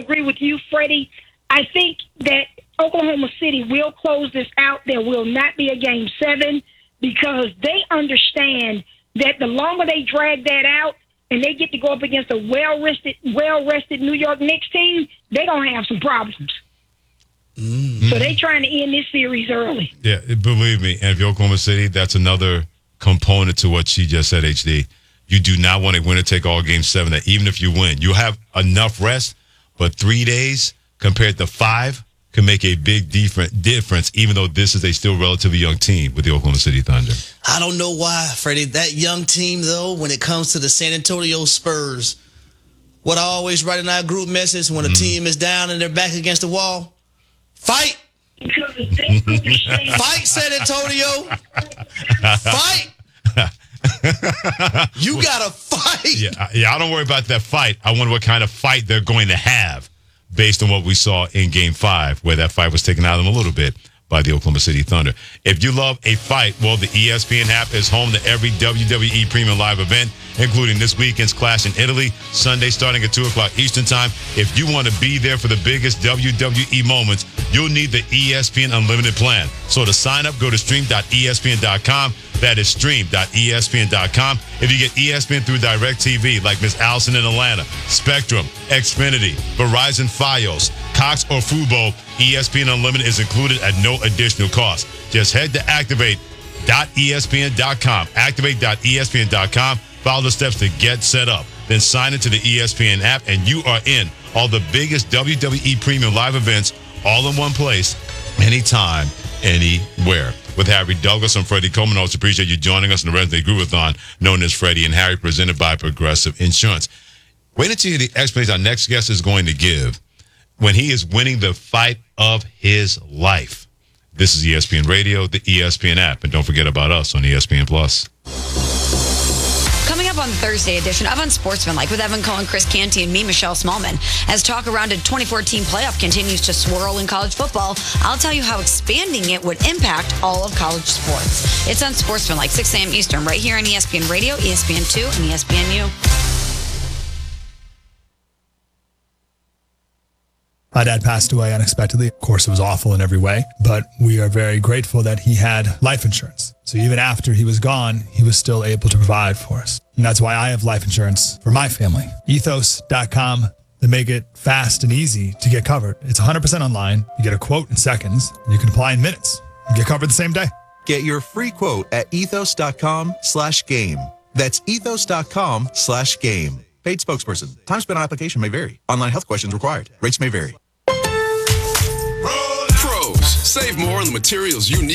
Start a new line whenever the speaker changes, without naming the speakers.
agree with you, Freddie. I think that Oklahoma City will close this out. There will not be a Game 7 because they understand that the longer they drag that out and they get to go up against a well-rested New York Knicks team, they're going to have some problems. Mm-hmm. So they're trying to end this series early.
Yeah, believe me. And if you're Oklahoma City, that's another component to what she just said, HD. You do not want a winner-take-all Game 7 that even if you win, you have enough rest, but 3 days compared to 5 can make a big difference, even though this is a still relatively young team with the Oklahoma City Thunder.
I don't know why, Freddie. That young team, though, when it comes to the San Antonio Spurs, what I always write in our group message when a team is down and they're back against the wall, fight! Fight, San Antonio! Fight! You gotta fight!
Yeah, I don't worry about that fight. I wonder what kind of fight they're going to have based on what we saw in Game 5, where that fight was taken out of them a little bit by the Oklahoma City Thunder. If you love a fight, well, the ESPN app is home to every WWE Premium Live event, including this weekend's Clash in Italy, Sunday starting at 2 o'clock Eastern Time. If you want to be there for the biggest WWE moments, you'll need the ESPN Unlimited plan. So to sign up, go to stream.espn.com. That is stream.espn.com. If you get ESPN through DirecTV, like Miss Allison in Atlanta, Spectrum, Xfinity, Verizon Fios, Cox, or Fubo, ESPN Unlimited is included at no additional cost. Just head to activate.espn.com. Activate.espn.com. Follow the steps to get set up. Then sign into the ESPN app, and you are in. All the biggest WWE Premium Live events all in one place, anytime, anywhere. With Harry Douglas, I'm Freddie Coleman. I also appreciate you joining us in the Wednesday Groovathon, known as Freddie and Harry, presented by Progressive Insurance. Wait until you hear the explanation our next guest is going to give when he is winning the fight of his life. This is ESPN Radio, the ESPN app, and don't forget about us on ESPN Plus.
Coming up on the Thursday edition of Unsportsmanlike with Evan Cohen, Chris Canty, and me, Michelle Smallman. As talk around a 2014 playoff continues to swirl in college football, I'll tell you how expanding it would impact all of college sports. It's Unsportsmanlike, 6 a.m. Eastern, right here on ESPN Radio, ESPN2, and ESPNU.
My dad passed away unexpectedly. Of course, it was awful in every way, but we are very grateful that he had life insurance. So even after he was gone, he was still able to provide for us. And that's why I have life insurance for my family. Ethos.com. They make it fast and easy to get covered. It's 100% online. You get a quote in seconds. And you can apply in minutes. You get covered the same day.
Get your free quote at ethos.com/game. That's ethos.com/game. Paid spokesperson. Time spent on application may vary. Online health questions required. Rates may vary.
Pros, save more on the materials you need.